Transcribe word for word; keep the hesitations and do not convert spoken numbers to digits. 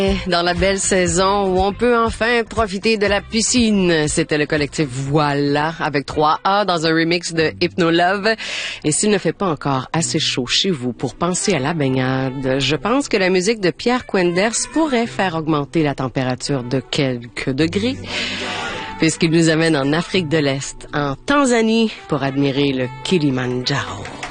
Dans la belle saison où on peut enfin profiter de la piscine. C'était le collectif Voilà avec trois A dans un remix de Hypno Love. Et s'il ne fait pas encore assez chaud chez vous pour penser à la baignade, je pense que la musique de Pierre Quenders pourrait faire augmenter la température de quelques degrés, puisqu'il nous amène en Afrique de l'Est, en Tanzanie, pour admirer le Kilimandjaro.